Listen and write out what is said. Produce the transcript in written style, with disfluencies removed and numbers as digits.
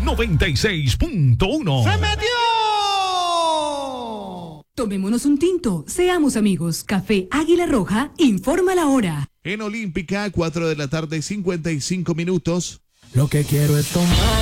96.1. ¡Se metió! Tomémonos un tinto, seamos amigos. Café Águila Roja informa la hora. En Olímpica, 4 de la tarde, 55 minutos. Lo que quiero es tomar.